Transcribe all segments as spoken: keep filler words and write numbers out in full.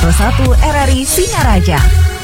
puluh satu R R I Singaraja.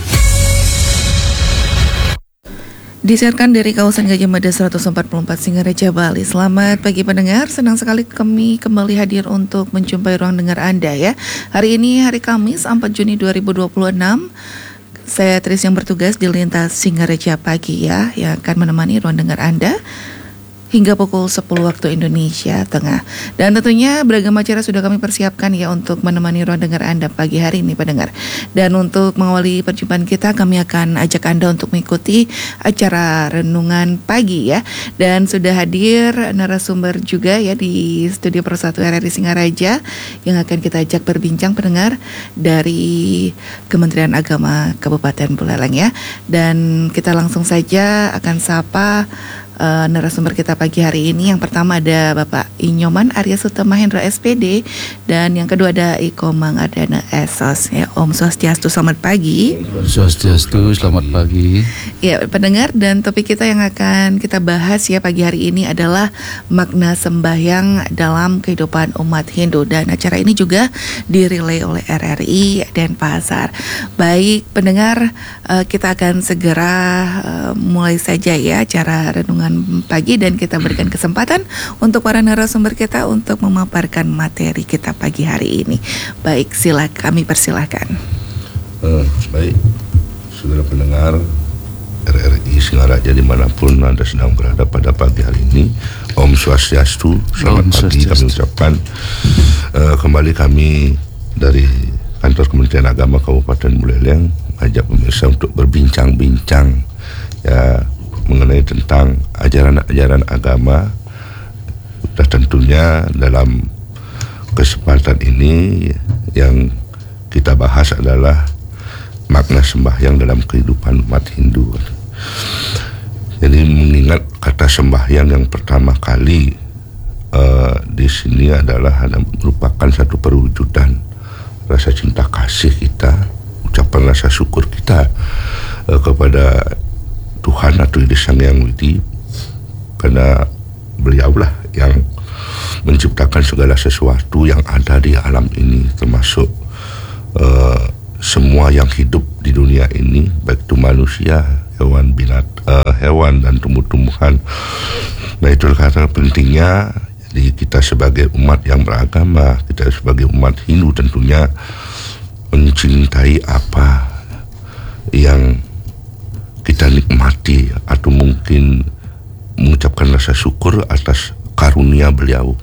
Disiarkan dari kawasan Gajah Mada seratus empat puluh empat Singaraja, Bali. Selamat pagi pendengar, senang sekali kami kembali hadir untuk menjumpai ruang dengar Anda ya. Hari ini hari Kamis empat Juni dua ribu dua puluh enam. Saya Tris yang bertugas di Lintas Singaraja Pagi ya, yang akan menemani ruang dengar Anda hingga pukul sepuluh waktu Indonesia Tengah. Dan tentunya beragam acara sudah kami persiapkan ya untuk menemani ruang dengar Anda pagi hari ini pendengar. Dan untuk mengawali perjumpaan kita, kami akan ajak Anda untuk mengikuti acara renungan pagi ya. Dan sudah hadir narasumber juga ya di studio Persatu R R I Singaraja yang akan kita ajak berbincang pendengar dari Kementerian Agama Kabupaten Buleleng ya. Dan kita langsung saja akan sapa Uh, narasumber kita pagi hari ini. Yang pertama ada Bapak Inyoman Arya Suta Mahendra S P D, dan yang kedua ada Iko Mangadana S O S ya. Om Swastiastu, selamat pagi. Swastiastu, selamat pagi. Ya pendengar, dan topik kita yang akan kita bahas ya pagi hari ini adalah makna sembahyang dalam kehidupan umat Hindu, dan acara ini juga dirilai oleh R R I Denpasar. Baik pendengar, uh, kita akan segera uh, mulai saja ya acara renungan pagi, dan kita berikan kesempatan untuk para narasumber kita untuk memaparkan materi kita pagi hari ini. Baik, sila kami persilahkan. Uh, baik, saudara pendengar R R I Singaraja dimanapun Anda sedang berada pada pagi hari ini, Om Swastiastu, selamat Om pagi Swastiastu. Kami ucapkan. Uh, kembali kami dari Kantor Kementerian Agama Kabupaten Buleleng mengajak pemirsa untuk berbincang-bincang ya mengenai tentang ajaran-ajaran agama. Dan tentunya dalam kesempatan ini yang kita bahas adalah makna sembahyang dalam kehidupan umat Hindu. Jadi mengingat kata sembahyang yang pertama kali uh, di sini adalah merupakan satu perwujudan rasa cinta kasih kita, ucapan rasa syukur kita uh, kepada Tuhan atau Ide Sang Yang Widi, karena beliaulah yang menciptakan segala sesuatu yang ada di alam ini, termasuk uh, semua yang hidup di dunia ini, baik itu manusia, hewan, binat, uh, hewan dan tumbuh-tumbuhan. Nah itu kata pentingnya. Jadi kita sebagai umat yang beragama, kita sebagai umat Hindu tentunya mencintai apa yang kita nikmati, atau mungkin mengucapkan rasa syukur atas karunia beliau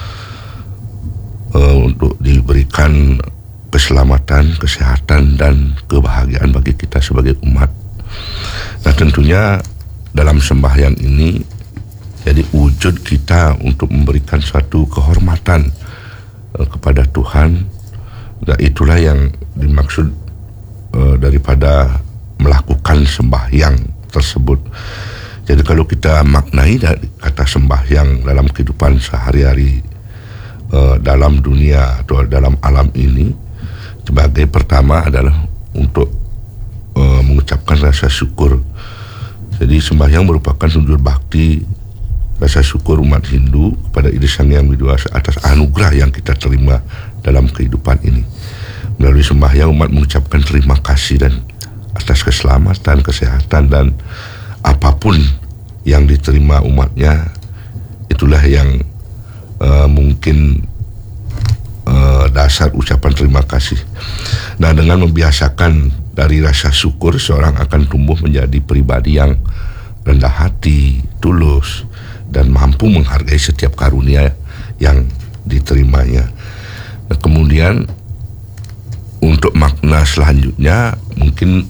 uh, untuk diberikan keselamatan, kesehatan dan kebahagiaan bagi kita sebagai umat. Nah tentunya dalam sembahyang ini jadi wujud kita untuk memberikan suatu kehormatan uh, kepada Tuhan. Dan itulah yang dimaksud uh, daripada melakukan sembahyang tersebut. Jadi kalau kita maknai dari kata sembahyang dalam kehidupan sehari-hari uh, dalam dunia atau dalam alam ini, sebagai pertama adalah untuk uh, mengucapkan rasa syukur. Jadi sembahyang merupakan sujud bakti rasa syukur umat Hindu kepada Ide Sang Yang Widi Wasa atas anugerah yang kita terima dalam kehidupan ini. Melalui sembahyang umat mengucapkan terima kasih dan atas keselamatan, kesehatan dan apapun yang diterima umatnya. Itulah yang uh, mungkin uh, dasar ucapan terima kasih. Nah dengan membiasakan dari rasa syukur, seorang akan tumbuh menjadi pribadi yang rendah hati, tulus dan mampu menghargai setiap karunia yang diterimanya. Nah, kemudian untuk makna selanjutnya mungkin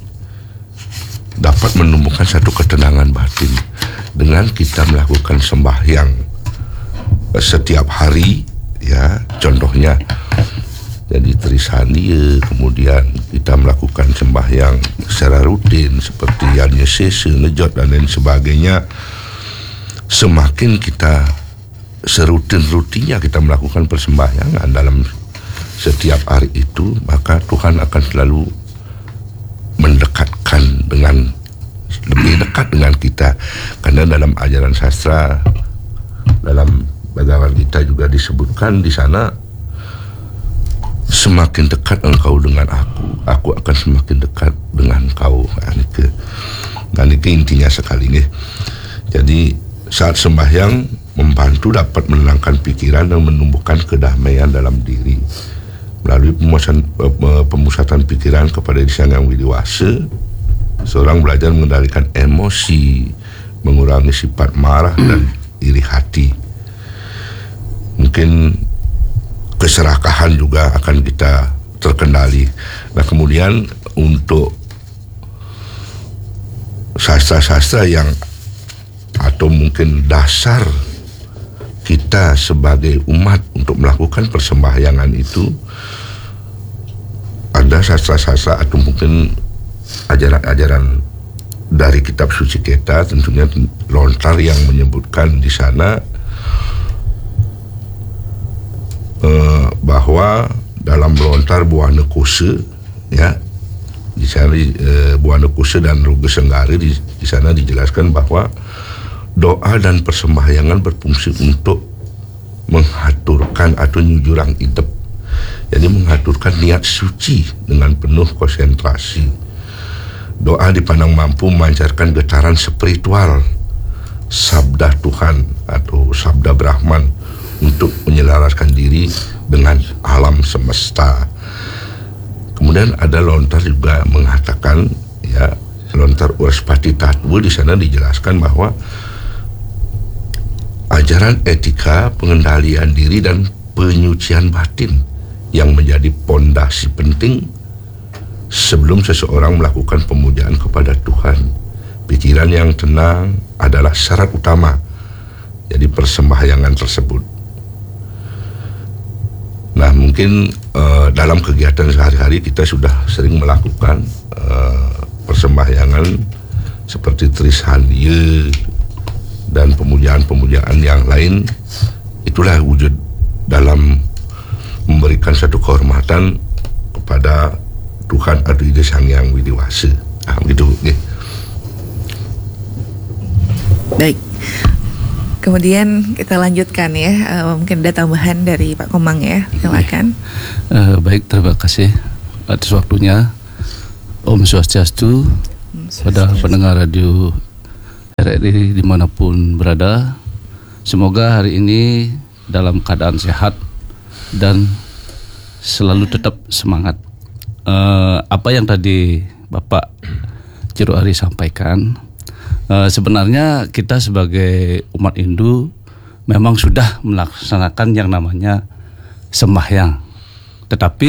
dapat menumbuhkan satu ketenangan batin dengan kita melakukan sembahyang setiap hari ya. Contohnya jadi Trisania, kemudian kita melakukan sembahyang secara rutin seperti Yanya Sese, Ngejot dan lain sebagainya. Semakin kita serutin-rutinnya kita melakukan persembahyangan dalam setiap hari itu, maka Tuhan akan selalu mendekatkan dengan lebih dekat dengan kita. Karena dalam ajaran sastra, dalam Bhagavad Gita juga disebutkan di sana, semakin dekat engkau dengan aku, aku akan semakin dekat dengan kau. Nah, ini, nah, ini intinya sekali nih. Jadi saat sembahyang membantu dapat menenangkan pikiran dan menumbuhkan kedamaian dalam diri. Melalui pemusatan, pemusatan pikiran kepada diri yang widiwasa, seorang belajar mengendalikan emosi, mengurangi sifat marah dan iri hati. Mungkin keserakahan juga akan kita terkendali. Nah, kemudian untuk sastra-sastra yang atau mungkin dasar kita sebagai umat untuk melakukan persembahyangan itu, ada sastra-sastra atau mungkin ajaran-ajaran dari kitab suci kita, tentunya lontar yang menyebutkan di sana eh, bahwa dalam lontar Buana Kose, ya, di sana eh, Buana Kose dan Ruga Senggari di, di sana dijelaskan bahwa doa dan persembahyangan berfungsi untuk menghaturkan atau nyujurang idep. Jadi menghaturkan niat suci dengan penuh konsentrasi. Doa dipandang mampu memancarkan getaran spiritual sabda Tuhan atau sabda Brahman untuk menyelaraskan diri dengan alam semesta. Kemudian ada lontar juga mengatakan, ya, lontar Urspati Tatwa di sana dijelaskan bahwa ajaran etika, pengendalian diri dan penyucian batin yang menjadi pondasi penting sebelum seseorang melakukan pemujaan kepada Tuhan. Pikiran yang tenang adalah syarat utama jadi persembahyangan tersebut. Nah, mungkin uh, dalam kegiatan sehari-hari kita sudah sering melakukan uh, persembahyangan seperti Trisandya dan pemujaan-pemujaan yang lain. Itulah wujud dalam memberikan satu kehormatan kepada Tuhan atau Ide Sang Hyang Widiwasa. Nah, begitu. Okay. Baik. Kemudian kita lanjutkan ya, uh, mungkin ada tambahan dari Pak Komang ya, silakan. Uh, baik, terima kasih atas waktunya. Om Swastiastu, pada pendengar radio R R I dimanapun berada. Semoga hari ini dalam keadaan sehat dan selalu tetap semangat. Uh, apa yang tadi Bapak Jero Ari sampaikan, Uh, sebenarnya kita sebagai umat Hindu memang sudah melaksanakan yang namanya sembahyang. Tetapi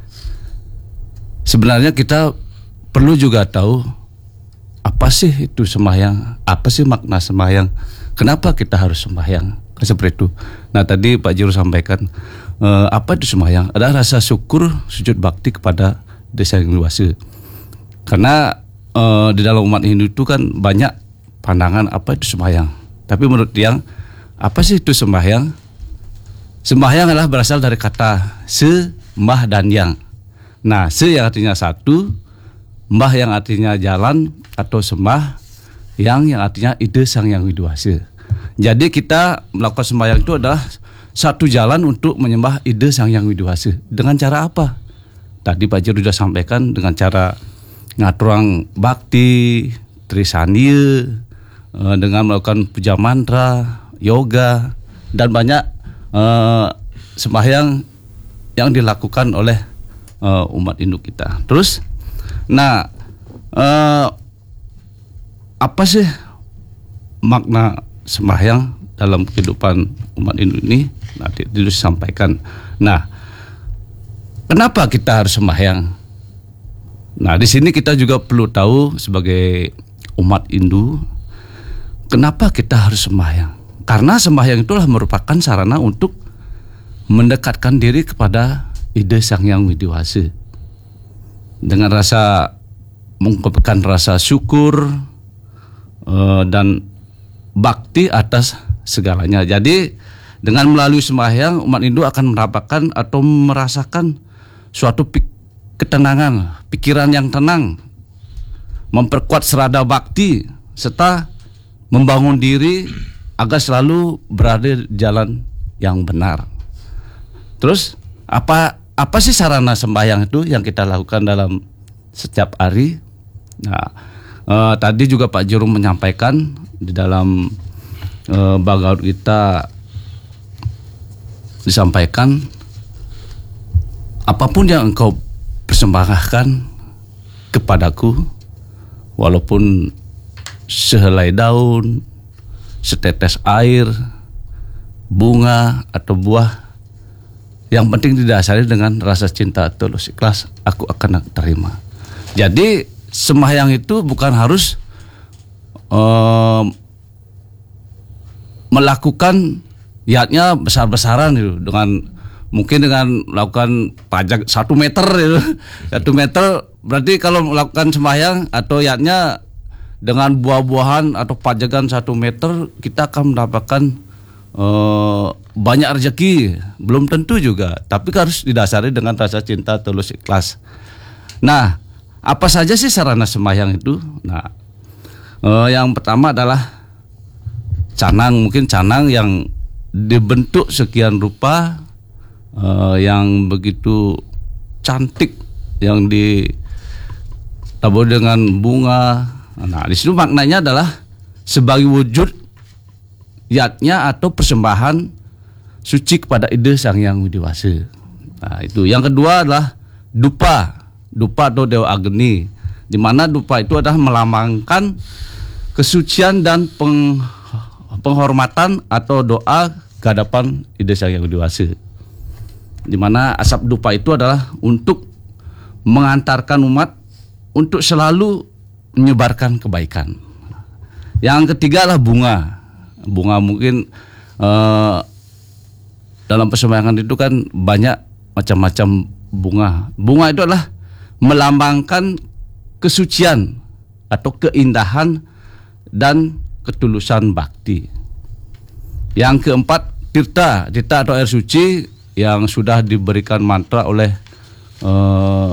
sebenarnya kita perlu juga tahu apa sih itu sembahyang, apa sih makna sembahyang, kenapa kita harus sembahyang, seperti itu. Nah, tadi Pak Jero sampaikan uh, apa itu sembahyang? Ada rasa syukur, sujud bakti kepada Desa yang Widiwasa. Karena Uh, di dalam umat Hindu itu kan banyak pandangan apa itu sembahyang. Tapi menurut yang apa sih itu sembahyang? Sembahyang adalah berasal dari kata se, mbah dan yang. Nah, se yang artinya satu, mbah yang artinya jalan atau sembah, yang yang artinya ide Sang Hyang Widiwasa. Jadi kita melakukan sembahyang itu adalah satu jalan untuk menyembah ide Sang Hyang Widiwasa. Dengan cara apa? Tadi Pak Jero sudah sampaikan dengan cara ngaturang bakti, Trisandya, uh, dengan melakukan puja mantra, yoga, dan banyak uh, sembahyang yang dilakukan oleh uh, umat Hindu kita. Terus, nah, uh, apa sih makna sembahyang dalam kehidupan umat Hindu ini? Nah, itu disampaikan. Nah, kenapa kita harus sembahyang? Nah, di sini kita juga perlu tahu sebagai umat Hindu, kenapa kita harus sembahyang? Karena sembahyang itulah merupakan sarana untuk mendekatkan diri kepada ide Sang Hyang Widiwasa. Dengan rasa mengungkapkan rasa syukur uh, dan bakti atas segalanya. Jadi dengan melalui sembahyang, umat Hindu akan mendapatkan atau merasakan suatu pik- ketenangan, pikiran yang tenang, memperkuat serada bakti, serta membangun diri agar selalu berada di jalan yang benar. Terus apa apa sih sarana sembahyang itu yang kita lakukan dalam setiap hari? Nah, eh, tadi juga Pak Juru menyampaikan di dalam eh, Bhagavad Gita disampaikan apapun yang engkau persembahkan kepadaku, walaupun sehelai daun, setetes air, bunga atau buah, yang penting didasari dengan rasa cinta tulus ikhlas, aku akan terima. Jadi sembahyang itu bukan harus um, melakukan niatnya besar-besaran gitu, dengan mungkin dengan melakukan pajak satu meter gitu. Satu meter berarti kalau melakukan sembahyang atau niatnya dengan buah-buahan atau pajakan satu meter, kita akan mendapatkan Uh, banyak rezeki, belum tentu juga, tapi harus didasari dengan rasa cinta tulus ikhlas. Nah, apa saja sih sarana sembahyang itu? Nah, uh, yang pertama adalah canang, mungkin canang yang dibentuk sekian rupa, uh, yang begitu cantik, yang ditabur dengan bunga. Nah, di situ maknanya adalah sebagai wujud yatnya atau persembahan suci kepada Ida Sang Hyang Widi Wasa. Nah, itu. Yang kedua adalah dupa, dupa atau Dewa Agni, di mana dupa itu adalah melambangkan kesucian dan peng, penghormatan atau doa ke hadapan Ida Sang Hyang Widi Wasa. Di mana asap dupa itu adalah untuk mengantarkan umat untuk selalu menyebarkan kebaikan. Yang ketiga adalah bunga. Bunga mungkin eh, dalam persembahyangan itu kan banyak macam-macam bunga. Bunga itu adalah melambangkan kesucian atau keindahan dan ketulusan bakti. Yang keempat, tirta, tirta atau air suci yang sudah diberikan mantra oleh eh,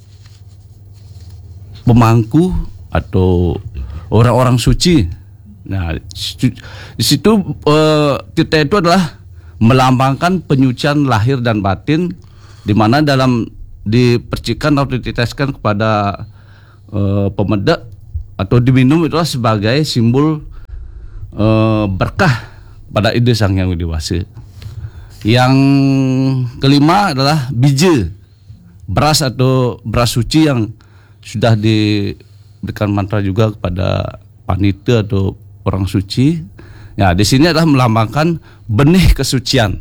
pemangku atau orang-orang suci. Nah, di situ uh, tirta itu adalah melambangkan penyucian lahir dan batin, di mana dalam dipercikan atau diteteskan kepada uh, pemedak atau diminum itulah sebagai simbol uh, berkah pada Ida Sang Hyang Widi Wasa. Yang kelima adalah biji, beras atau beras suci yang sudah diberikan mantra juga kepada panitia atau orang suci. Ya, di sini adalah melambangkan benih kesucian,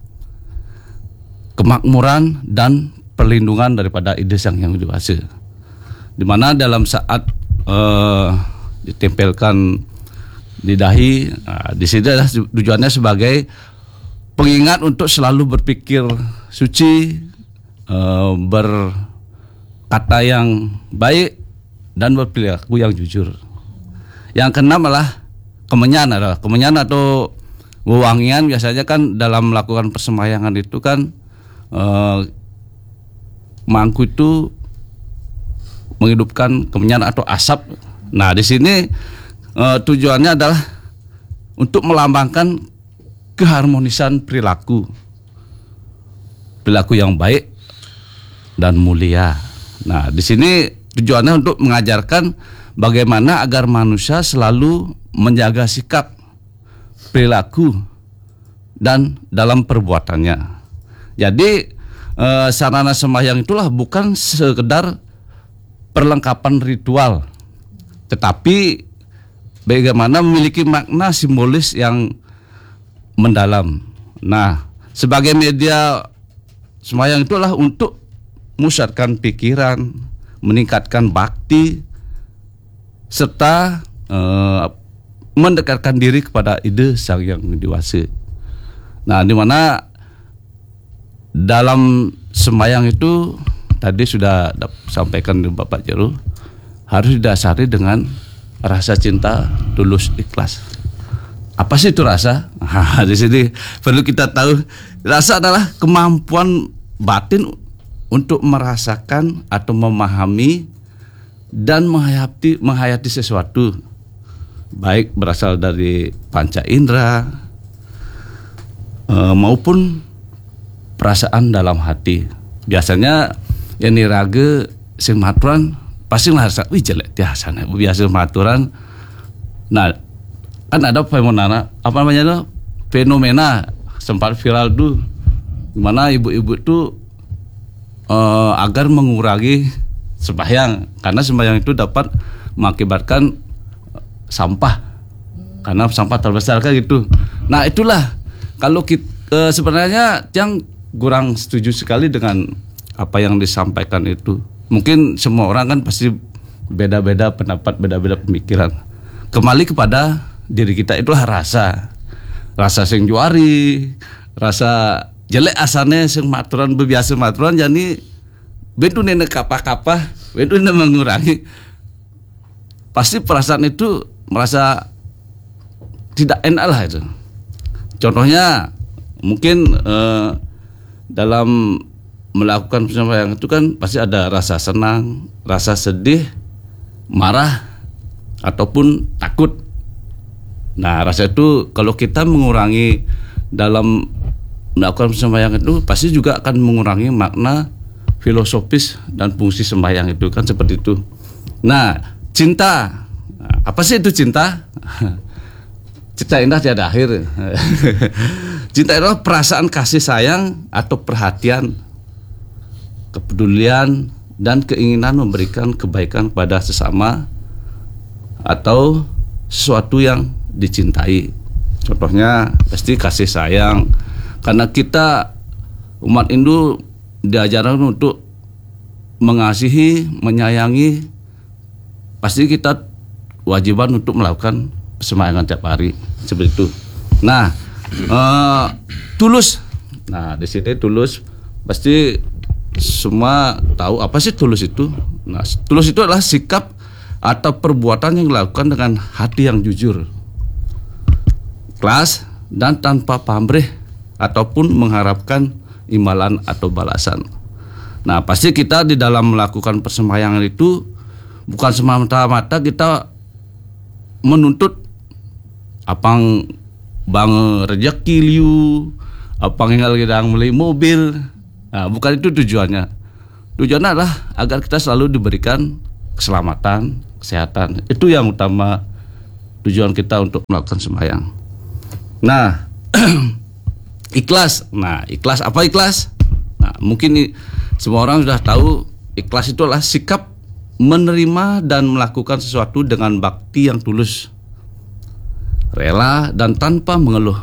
kemakmuran dan perlindungan daripada Ida Sang Hyang Widi Wasa. Di mana dalam saat uh, ditempelkan di dahi, nah, di sini adalah tujuannya sebagai pengingat untuk selalu berpikir suci, uh, berkata yang baik dan berperilaku yang jujur. Yang keenam adalah kemenyan, adalah kemenyan atau wewangian. Biasanya kan dalam melakukan persembahyangan itu kan eh, mangku itu menghidupkan kemenyan atau asap. Nah, di sini eh, tujuannya adalah untuk melambangkan keharmonisan perilaku, perilaku yang baik dan mulia. Nah, di sini tujuannya untuk mengajarkan bagaimana agar manusia selalu menjaga sikap, perilaku, dan dalam perbuatannya. Jadi eh, sarana sembahyang itulah bukan sekedar perlengkapan ritual, tetapi bagaimana memiliki makna simbolis yang mendalam. Nah, sebagai media sembahyang itulah untuk memusatkan pikiran, meningkatkan bakti, serta eh, mendekatkan diri kepada Ida Sang Hyang Widi Wasa. Nah, di mana dalam sembahyang itu tadi sudah sampaikan di Bapak Jero, harus didasari dengan rasa cinta tulus ikhlas. Apa sih itu rasa? Nah, di sini perlu kita tahu, rasa adalah kemampuan batin untuk merasakan atau memahami dan menghayati menghayati sesuatu, baik berasal dari panca indera e, maupun perasaan dalam hati. biasanya yang nirage sing maturan pasti ngerasa wih jelek biasanya biasa maturan. Nah kan ada fenomena apa namanya tuh fenomena sempat viral tuh gimana ibu-ibu tuh uh, agar mengurangi sembahyang karena sembahyang itu dapat mengakibatkan sampah karena sampah terbesar kan gitu. Nah itulah kalau kita uh, sebenarnya yang kurang setuju sekali dengan apa yang disampaikan itu. Mungkin semua orang kan pasti beda-beda pendapat, beda-beda pemikiran. Kembali kepada diri kita itulah rasa. Rasa sing juari, rasa jelek asane sing maturan bebiasa maturan jadi bentuk nenek kapah-kapah, bentuk nenek mengurangi. Pasti perasaan itu merasa tidak enak lah itu. Contohnya mungkin eh, dalam melakukan sembahyang itu kan pasti ada rasa senang, rasa sedih, marah, ataupun takut. Nah rasa itu kalau kita mengurangi dalam melakukan sembahyang itu pasti juga akan mengurangi makna filosofis dan fungsi sembahyang itu kan seperti itu. Nah cinta, apa sih itu cinta? Cinta indah tiada akhir. Cinta adalah perasaan kasih sayang atau perhatian, kepedulian dan keinginan memberikan kebaikan kepada sesama atau sesuatu yang dicintai. Contohnya pasti kasih sayang karena kita umat Hindu diajarkan untuk mengasihi, menyayangi. Pasti kita wajiban untuk melakukan sembahyang tiap hari seperti itu. Nah, uh, tulus. Nah, di sini tulus pasti semua tahu apa sih tulus itu. Nah, tulus itu adalah sikap atau perbuatan yang dilakukan dengan hati yang jujur, ikhlas dan tanpa pamrih ataupun mengharapkan imbalan atau balasan. Nah, pasti kita di dalam melakukan persembayangan itu bukan semata-mata kita menuntut apang bang rejeki liu, apang tinggal kita beli mobil. Nah, bukan itu tujuannya. Tujuannya adalah agar kita selalu diberikan keselamatan, kesehatan. Itu yang utama tujuan kita untuk melakukan sembahyang. Nah, ikhlas. Nah, ikhlas apa ikhlas? Nah, mungkin semua orang sudah tahu ikhlas itu adalah sikap menerima dan melakukan sesuatu dengan bakti yang tulus, rela dan tanpa mengeluh,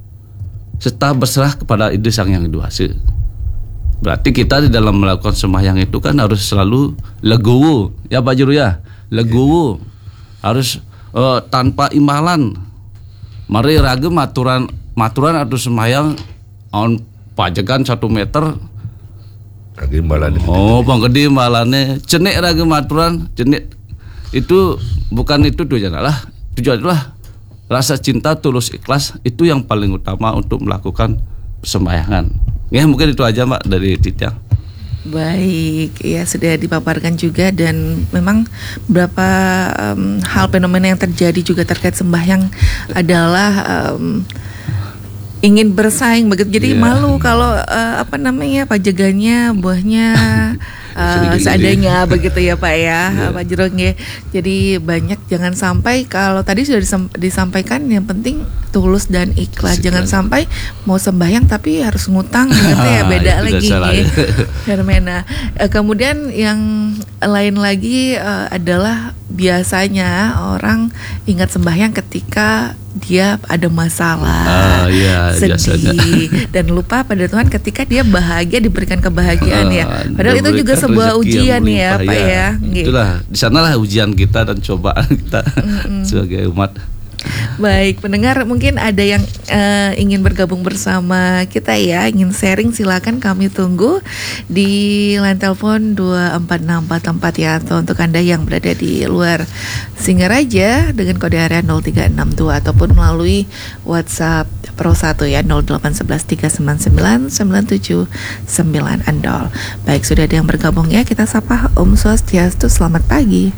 serta berserah kepada ide Sang Yang Widi Wasa. Berarti kita di dalam melakukan sembahyang itu kan harus selalu legowo, ya Pak Juru ya, legowo, harus uh, tanpa imbalan. Mari raga maturan maturan atau sembahyang on pajagan satu meter. Lagi imbalan. Oh, bang gede imbalannya, cenek raga maturan, cenek itu bukan itu tujuan lah, tujuan adalah rasa cinta tulus ikhlas itu yang paling utama untuk melakukan persembahyangan. Ya mungkin itu aja Mbak dari Titiang. Baik, ya sudah dipaparkan juga dan memang beberapa um, hal fenomena yang terjadi juga terkait sembahyang adalah um, ingin bersaing begitu. Jadi yeah. malu kalau uh, apa namanya pajagannya buahnya uh, seadanya begitu ya Pak ya, yeah. Pak Jurong ya. Jadi banyak jangan sampai kalau tadi sudah disam- disampaikan yang penting tulus dan ikhlas. Jangan sampai mau sembahyang tapi harus ngutang gitu ya, beda lagi ya. Fenomena. Uh, kemudian yang lain lagi uh, adalah biasanya orang ingat sembahyang ketika dia ada masalah, uh, ya, sedih biasanya. Dan lupa pada Tuhan ketika dia bahagia, diberikan kebahagiaan uh, ya. Padahal itu juga sebuah ujian ya Pak ya. ya. Itulah di sanalah ujian kita dan cobaan kita sebagai umat. Baik, pendengar mungkin ada yang uh, ingin bergabung bersama kita ya, ingin sharing, silakan kami tunggu di line telepon dua empat enam empat empat ya, atau untuk Anda yang berada di luar Singaraja dengan kode area nol tiga enam dua ataupun melalui WhatsApp Pro satu ya nol delapan satu satu tiga sembilan sembilan sembilan tujuh sembilan Andol. Baik, sudah ada yang bergabung ya, kita sapa. Om Swastiastu, selamat pagi.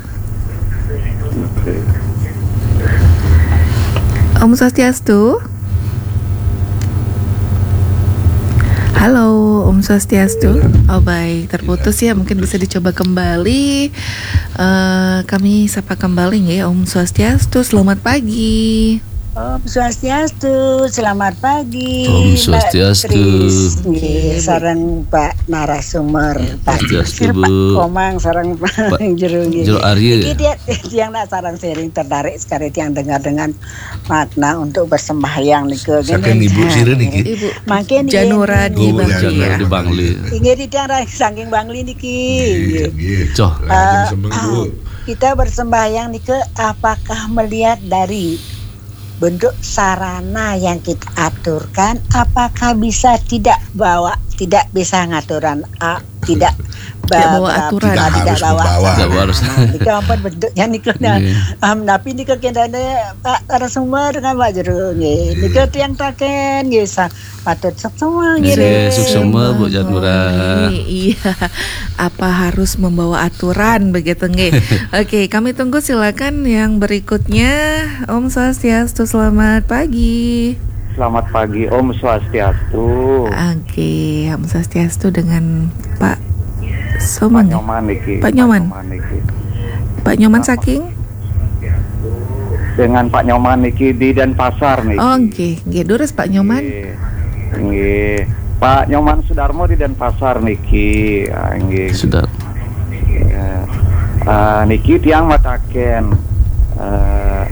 Om Swastiastu. Halo Om Swastiastu. Oh baik, terputus ya, mungkin bisa dicoba kembali. Uh, kami sapa kembali ya, Om Swastiastu. Selamat pagi. Om Swastiastu, selamat pagi. Om Swastiastu. Nggih, sareng Pak narasumber Pak Swastiastu, Bu. Pak Komang sareng Pak Jero nggih. Jero Arya. Iki dia yang nak sareng sering tertarik sekali yang dengar dengan makna untuk bersembahyang niku. Saking Ibu Sire niki. Ibu Makin Janura di Bangli. Janura di Bangli. Inggih tiang saking Bangli niki. Nggih. Coh. Lajeng sembeng, Bu. Kita bersembahyang niku apakah melihat dari bentuk sarana yang kita aturkan, apakah bisa tidak bawa, tidak bisa ngaturan, ah, tidak Tidak bawa aturan. Tidak tidak harus bawa membawa. Tidak harus. Nika apa bentuknya nika nah, um, tapi nika kendane Pak narasumber dengan Pak Jero nggih. Nika tiang taken nggih sa patut semua nggih. Nggih, suksema Bu Janura. Iya, apa harus membawa aturan begitu nggih? Oke, kami tunggu silakan yang berikutnya. Om Swastiastu, selamat pagi. Selamat pagi, Om Swastiastu. Oke, Om Swastiastu dengan Pak Pak Somang. Nyoman niki. Pak Nyoman. niki. Pak Nyoman saking? Dengan Pak Nyoman niki di Denpasar niki. Oh, nggih, nggih durus Pak Nyoman. Nggih. Nggih. Pak Nyoman Sudarmo di Denpasar niki. Ah, nggih. Sudah. Ya. Ah, niki tiang mataken. Ah,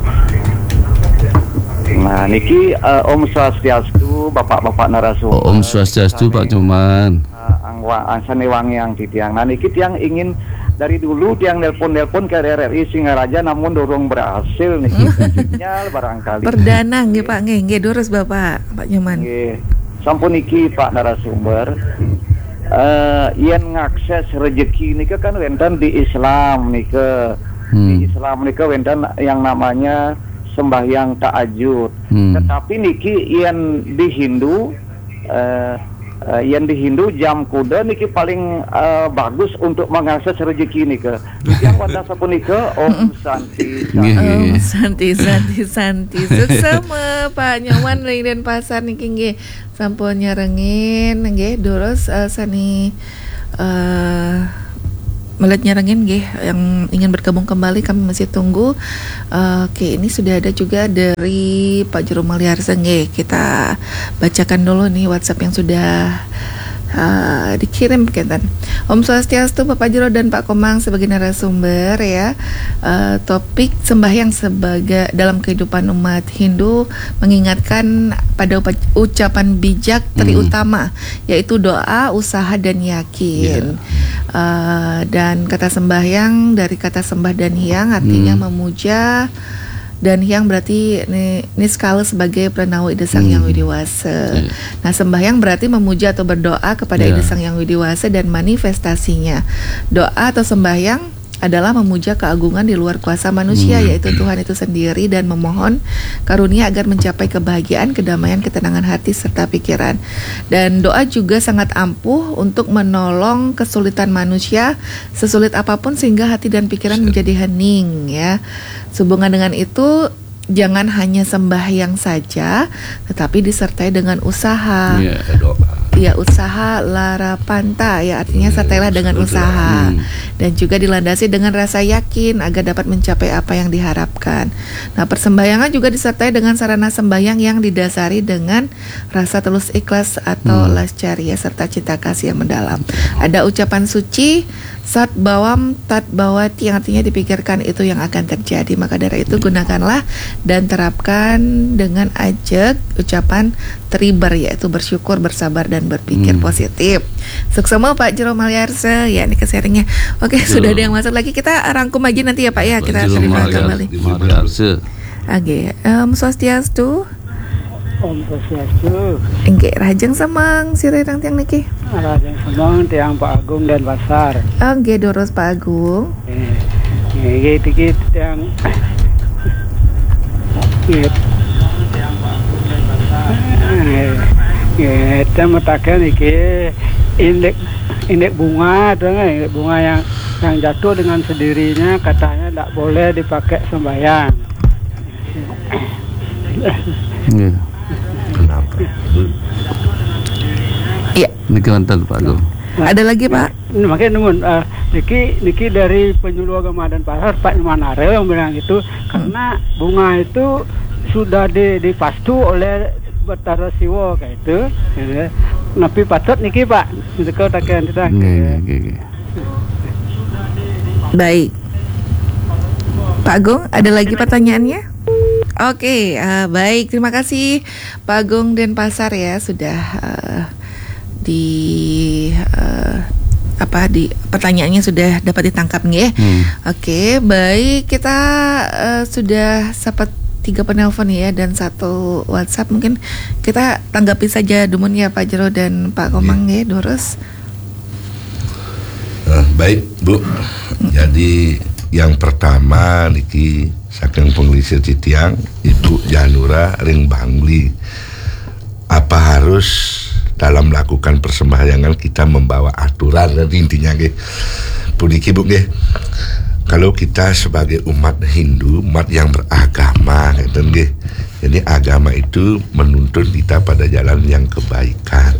nah niki uh, Om Swastiastu, Bapak-bapak narasumber. Om Swastiastu Pak Nyoman. Angwa ansane wangi yang di tiang. Nah niki tiang ingin dari dulu tiang nelpon-nelpon ke R R I Singaraja namun dorong berhasil niki. Sinyal barangkali. Perdana nggih Pak nggih, nggih durus Bapak, Pak Nyoman. Nggih. Sampun niki Pak narasumber. Eh yen ngakses rezeki nika kan wenten di Islam nika. Hmm. Di Islam nika wenten yang namanya sembahyang tahajud. Hmm. Tetapi niki yen di Hindu eh Uh, yang di Hindu jam kuda niki paling uh, bagus untuk mengakses rezeki nika. Yang pada sapun nika Om Santi. Om Santi Santi Santi suksema Pak Nyoman dari Denpasar niki nggih sampun nyarengin nggih durus uh, sani uh, melihat nyarengin nggih yang ingin bergabung kembali kami masih tunggu. Uh, Oke, ini sudah ada juga dari Pak Jero Maliarsa nggih. Kita bacakan dulu nih WhatsApp yang sudah uh, dikirim Kentan. Om Swastiastu Bapak Jero dan Pak Komang sebagai narasumber ya. Uh, topik sembahyang sebagai dalam kehidupan umat Hindu mengingatkan pada ucapan bijak terutama hmm. yaitu doa, usaha dan yakin. Yeah. Uh, dan kata sembahyang dari kata sembah dan hyang artinya hmm. memuja, dan hyang berarti ini, ini skala sebagai pranawa Ida Sang Hyang hmm. Widiwasa. Yeah. Nah sembahyang berarti memuja atau berdoa kepada yeah. Ida Sang Hyang Widiwasa dan manifestasinya. Doa atau sembahyang adalah memuja keagungan di luar kuasa manusia hmm. yaitu Tuhan itu sendiri dan memohon karunia agar mencapai kebahagiaan, kedamaian, ketenangan hati serta pikiran. Dan doa juga sangat ampuh untuk menolong kesulitan manusia sesulit apapun sehingga hati dan pikiran menjadi hening ya. Sehubungan dengan itu jangan hanya sembahyang saja tetapi disertai dengan usaha. Yeah. Ya usaha lara panta ya artinya sertailah dengan usaha hmm. dan juga dilandasi dengan rasa yakin agar dapat mencapai apa yang diharapkan. Nah persembahyangan juga disertai dengan sarana sembahyang yang didasari dengan rasa tulus ikhlas atau hmm. lascaria serta cinta kasih yang mendalam. Ada ucapan suci sat bawam tat bawati yang artinya dipikirkan itu yang akan terjadi. Maka dari itu gunakanlah dan terapkan dengan ajak ucapan teriber yaitu bersyukur, bersabar dan berpikir hmm. positif. Suksema Pak Jero Maliarsa ya ini keseringnya. Oke Jero. Sudah ada yang masuk lagi kita rangkum aja nanti ya Pak ya Pak kita terima kembali. Oke, Om Swastiastu. Om Swastiastu. Engke rajang samang sirirang tiang niki. Rajang samang tiang Pak Agung dan Pasar. Oke durus Pak Agung. Eh, nggih dikit tiang. Nggih. Kita mengatakan ini indeks indeks bunga, indeks bunga yang yang jatuh dengan sendirinya katanya tidak boleh dipakai sembahyang. Kenapa? Iya. Niki wonten Pak Agung. Nah, Ada lagi Pak? Ini makanya nemun uh, niki niki dari penyuluh agama dan pasar Pak Manare yang bilang itu karena bunga itu sudah di, dipastu oleh Batara Siwa kayak itu. Ya. Tapi patut niki Pak, kau takkan kita. Nggih, nggih, nggih. Baik. Pak Agung, ada lagi pertanyaannya? Oke, uh, baik. Terima kasih Pak Agung dan Pasar ya sudah uh, di uh, apa di pertanyaannya sudah dapat ditangkap nih. Hmm. Oke, baik, kita uh, sudah sempat tiga penelpon ya dan satu WhatsApp, mungkin kita tanggapi saja dumun ya Pak Jero dan Pak Komang ya, Durus. Uh, baik Bu, jadi yang pertama niki saking pengelisir Citiang Ibu Janura ring Bangli, apa harus dalam melakukan persembahyangan kita membawa aturan dan intinya nggih. Puniki Bu nggih. Kalau kita sebagai umat Hindu, umat yang beragama gitu nggih. Jadi agama itu menuntun kita pada jalan yang kebaikan.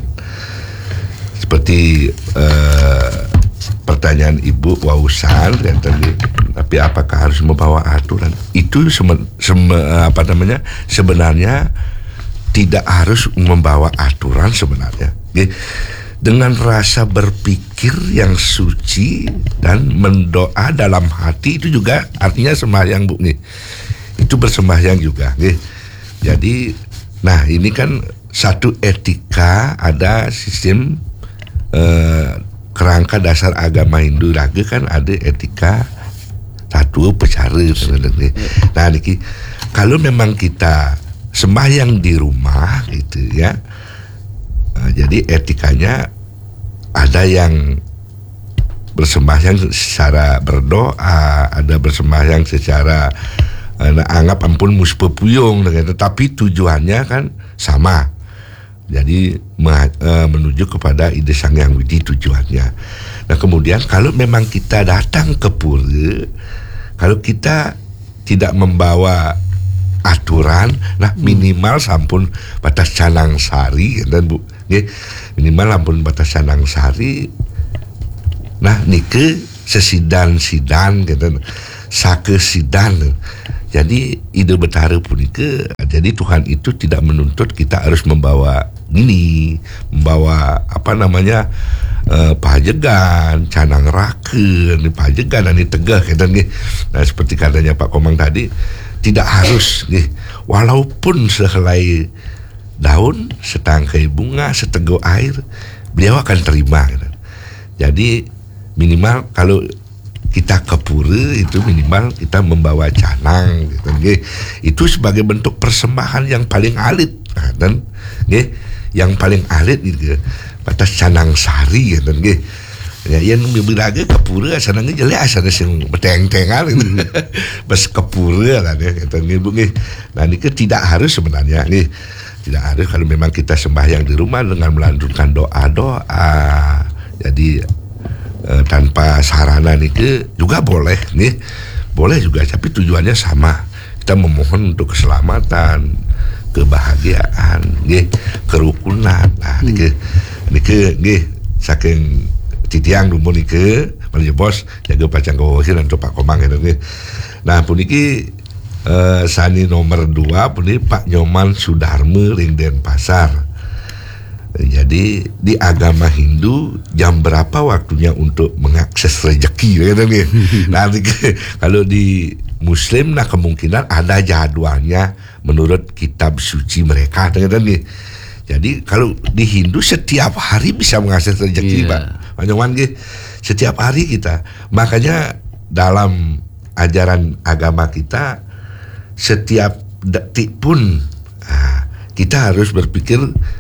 Seperti eh, pertanyaan Ibu Wausan gitu nggih. Tapi apakah harus membawa aturan? Itu sem- sem- apa namanya? Sebenarnya tidak harus membawa aturan sebenarnya. Dengan rasa berpikir yang suci dan mendoa dalam hati itu juga artinya sembahyang Bu nih. Itu bersembahyang juga. Jadi, nah ini kan satu etika, ada sistem eh, kerangka dasar agama Hindu lagi kan ada etika satu pecara. Nah niki kalau memang kita sembahyang di rumah gitu ya, nah, jadi etikanya ada yang bersembahyang secara berdoa, ada bersembahyang secara nah, anggap ampun muspepuyung, tetapi tujuannya kan sama. Jadi menuju kepada ide Sang Hyang Widi tujuannya. Nah kemudian kalau memang kita datang ke pura, kalau kita tidak membawa aturan, nah minimal sampun batas canang sari dan Bu, nggih, minimal ampun batas canang sari. Nah nike sesidan sidan gitu, sake sidan. Jadi ide betara punike, jadi Tuhan itu tidak menuntut kita harus membawa gini, membawa apa namanya uh, pajegan, canang raken, pajegan dan tegah gitu nih. Nah seperti katanya Pak Komang tadi, tidak harus nih, walaupun sehelai daun, setangkai bunga, seteguk air, beliau akan terima gitu. Jadi minimal kalau kita ke pura itu minimal kita membawa canang gitu, nge. Itu sebagai bentuk persembahan yang paling alit, nah, dan nge, yang paling alit gitu batas canang sari gitu, nge. Ya yang biraga ke pura asalnya jelek asalnya sing beteng-tengan gitu. Bas ke pura lah gitu, nge. Nah ini tidak harus sebenarnya, nge. Tidak harus kalau memang kita sembahyang di rumah dengan melanjutkan doa-doa. Jadi Uh, tanpa sarana nih juga boleh nih, boleh juga, tapi tujuannya sama, kita memohon untuk keselamatan, kebahagiaan, nih, kerukunan. Nah, hmm. nih, nih, nih, saking titiang dulu nih ke, malah bos jaga pacang kawasin untuk Pak Komang gitu nih. Nah, puniki uh, sani nomor dua puni Pak Nyoman Sudarme ring Denpasar. Jadi di agama Hindu jam berapa waktunya untuk mengakses rezeki gitu nih. Nanti kalau di Muslim nah kemungkinan ada jadwalnya menurut kitab suci mereka gitu nih. Jadi kalau di Hindu setiap hari bisa mengakses rezeki, yeah. Pak. Pak Nyoman gitu. Setiap hari kita. Makanya dalam ajaran agama kita setiap detik pun nah, kita harus berpikir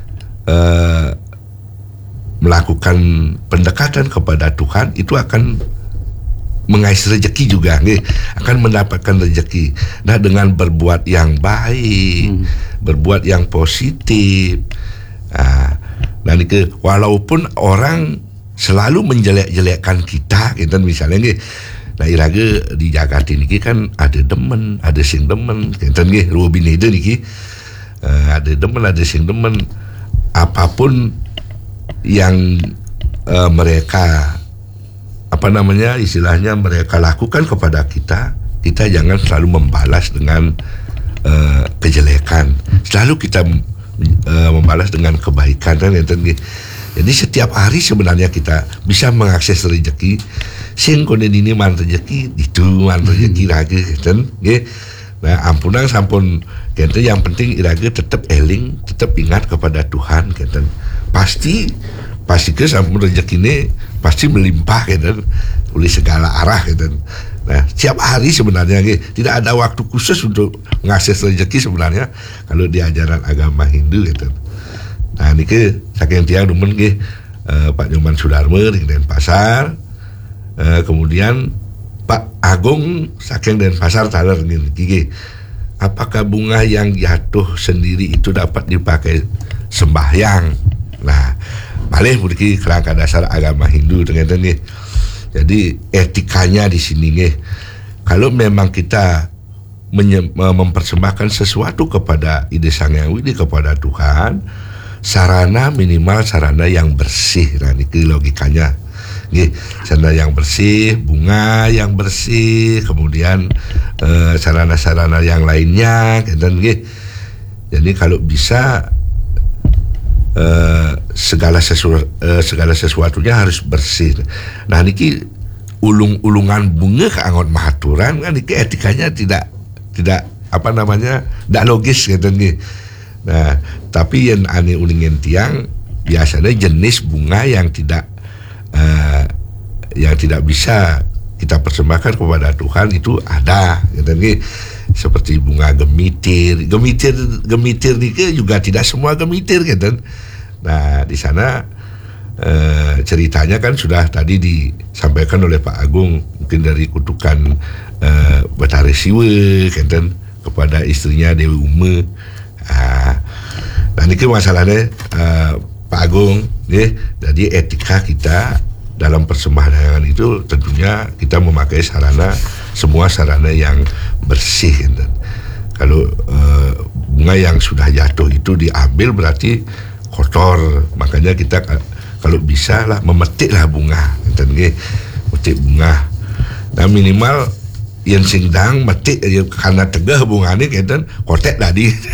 Uh, melakukan pendekatan kepada Tuhan itu akan mengais rezeki juga, nih, akan mendapatkan rezeki. Nah dengan berbuat yang baik, hmm. berbuat yang positif. Nah, nanti ke walaupun orang selalu menjelek-jelekkan kita, gitu misalnya, nih, nah iraga di Jakarta ini kan ada demen, ada sing demen, gitu nih, Robin itu nih, uh, ada demen, ada sing demen. Apapun yang uh, mereka apa namanya istilahnya mereka lakukan kepada kita, kita jangan selalu membalas dengan uh, kejelekan. Selalu kita uh, membalas dengan kebaikan kan. Jadi setiap hari sebenarnya kita bisa mengakses rezeki. Sing kone dini man rezeki itu man rezeki lagi kan. Nah, ampunang sampun kenten yang penting irage tetap eling, tetap ingat kepada Tuhan kenten. Pasti pasti ke sampun rezeki ini pasti melimpah kenten oleh segala arah kenten. Nah, setiap hari sebenarnya tidak ada waktu khusus untuk mengakses rezeki sebenarnya kalau di ajaran agama Hindu kenten. Nah, niki saking tiang demen nggih uh, Pak Nyoman Sudarmer di Denpasar. Uh, kemudian Pak Agung saking Denpasar taler gigi. Apakah bunga yang jatuh sendiri itu dapat dipakai sembahyang? Nah, malih mungkin kerangka dasar agama Hindu ternyata nih. Jadi etikanya di sini nih. Kalau memang kita menye- mempersembahkan sesuatu kepada Ide Sang Hyang Widi, kepada Tuhan, sarana minimal sarana yang bersih. Nah, ini logikanya. Nih, sarana yang bersih, bunga yang bersih, kemudian uh, sarana-sarana yang lainnya, dan nih. Jadi kalau bisa uh, segala sesuatu uh, segala sesuatunya harus bersih. Nah, niki ulung-ulungan bunga ke anggot mahaturan kan niki etikanya tidak tidak apa namanya tidak logis gitu nih. Nah, tapi yang aneh ulingin tiang biasanya jenis bunga yang tidak Uh, yang tidak bisa kita persembahkan kepada Tuhan itu ada, gitu nih. Seperti bunga gemitir, gemitir, gemitir nih juga tidak semua gemitir, gitu. Nah, di sana uh, ceritanya kan sudah tadi disampaikan oleh Pak Agung, mungkin dari kutukan uh, Betari Siwe, gitu, kepada istrinya Dewi Ume. Uh, nah, ini masalahnya. Uh, Pak Agung, ya, jadi etika kita dalam persembahan itu tentunya kita memakai sarana semua sarana yang bersih. Gitu. Kalau uh, bunga yang sudah jatuh itu diambil berarti kotor, makanya kita kalau bisa lah memetiklah bunga, gitu, memetik bunga. Nah, minimal yang singdang metik karena tegah bunga ini, gitu, kotek tadi.